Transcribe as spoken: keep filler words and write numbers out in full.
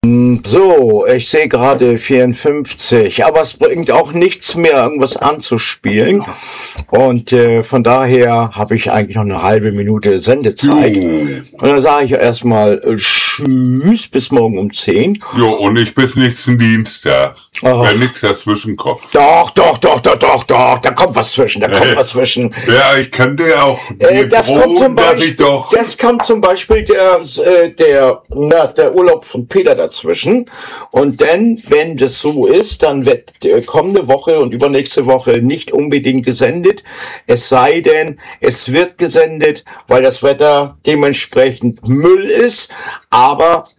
So, ich sehe gerade vierundfünfzig, aber es bringt auch nichts mehr, irgendwas anzuspielen. Und äh, von daher habe ich eigentlich noch eine halbe Minute Sendezeit. Jo. Und dann sage ich erstmal äh, Tschüss, bis morgen um zehn. Jo, und ich bis nächsten Dienstag, Oh. wenn nichts dazwischen kommt. Doch, doch, doch, doch, doch, doch, da kommt was zwischen, da kommt Äh, was zwischen. Ja, ich kann dir auch Äh, dir das kommt zum drohen, dass ich Beispiel, doch... das kommt zum Beispiel der, äh, der, na, der Urlaub von Peter dazwischen. Und dann, wenn das so ist, dann wird äh, kommende Woche und übernächste Woche nicht unbedingt gesendet. Es sei denn, es wird gesendet, weil das Wetter dementsprechend Müll ist. Aber